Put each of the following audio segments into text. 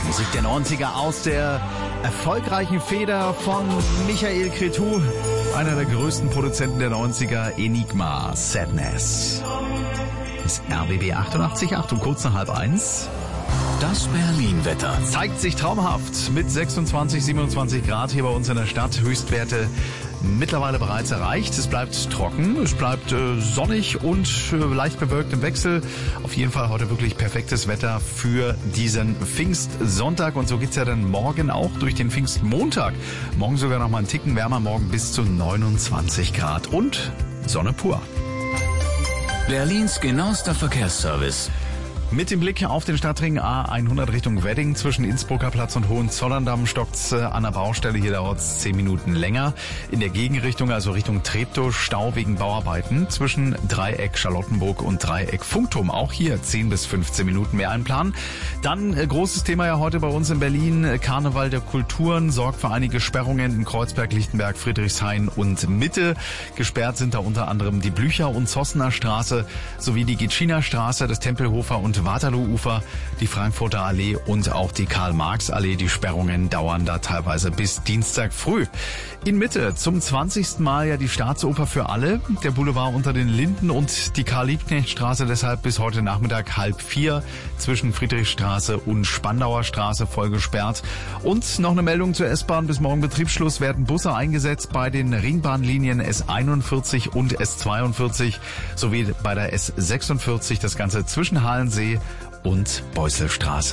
Musik der 90er aus der erfolgreichen Feder von Michael Cretu, einer der größten Produzenten der 90er, Enigma, Sadness. Das RBB 88.8 um kurz nach 12:30. Das Berlin-Wetter Zeigt sich traumhaft mit 26, 27 Grad hier bei uns in der Stadt. Höchstwerte mittlerweile bereits erreicht. Es bleibt trocken, es bleibt sonnig und leicht bewölkt im Wechsel. Auf jeden Fall heute wirklich perfektes Wetter für diesen Pfingstsonntag. Und so geht's ja dann morgen auch durch den Pfingstmontag. Morgen sogar noch mal einen Ticken wärmer, morgen bis zu 29 Grad und Sonne pur. Berlins genauester Verkehrsservice. Mit dem Blick auf den Stadtring A100 Richtung Wedding zwischen Innsbrucker Platz und Hohenzollern-Damm stockt's an der Baustelle. Hier dauert's 10 Minuten länger. In der Gegenrichtung, also Richtung Treptow, Stau wegen Bauarbeiten zwischen Dreieck Charlottenburg und Dreieck Funkturm. Auch hier 10 bis 15 Minuten mehr einplanen. Dann großes Thema ja heute bei uns in Berlin. Karneval der Kulturen sorgt für einige Sperrungen in Kreuzberg, Lichtenberg, Friedrichshain und Mitte. Gesperrt sind da unter anderem die Blücher- und Zossener Straße sowie die Gitschiner Straße, das Tempelhofer und Waterloo-Ufer, die Frankfurter Allee und auch die Karl-Marx-Allee. Die Sperrungen dauern da teilweise bis Dienstag früh. In Mitte zum 20. Mal ja die Staatsoper für alle. Der Boulevard unter den Linden und die Karl-Liebknecht-Straße deshalb bis heute Nachmittag 3:30 zwischen Friedrichstraße und Spandauer Straße voll gesperrt. Und noch eine Meldung zur S-Bahn. Bis morgen Betriebsschluss werden Busse eingesetzt bei den Ringbahnlinien S41 und S42 sowie bei der S46. Das Ganze zwischen Halensee und Beusselstraße.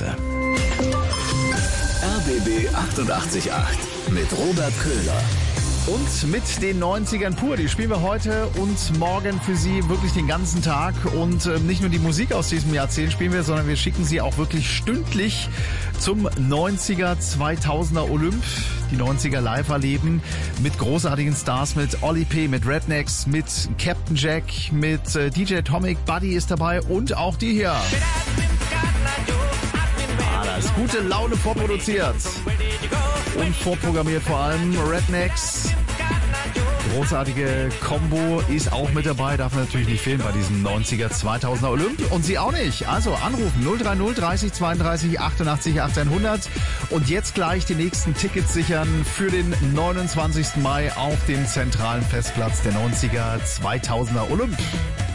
RBB 88.8 mit Robert Köhler. Und mit den 90ern pur, die spielen wir heute und morgen für Sie wirklich den ganzen Tag. Und nicht nur die Musik aus diesem Jahrzehnt spielen wir, sondern wir schicken Sie auch wirklich stündlich zum 90er, 2000er Olymp. Die 90er live erleben mit großartigen Stars, mit Oli P., mit Rednecks, mit Captain Jack, mit DJ Tomic, Buddy ist dabei und auch die hier. Das ist gute Laune vorproduziert und vorprogrammiert vor allem. Rednecks, großartige Combo ist auch mit dabei, darf natürlich nicht fehlen bei diesem 90er 2000er Olymp und Sie auch nicht. Also anrufen 030 30 32 88 100 und jetzt gleich die nächsten Tickets sichern für den 29. Mai auf dem zentralen Festplatz der 90er 2000er Olymp.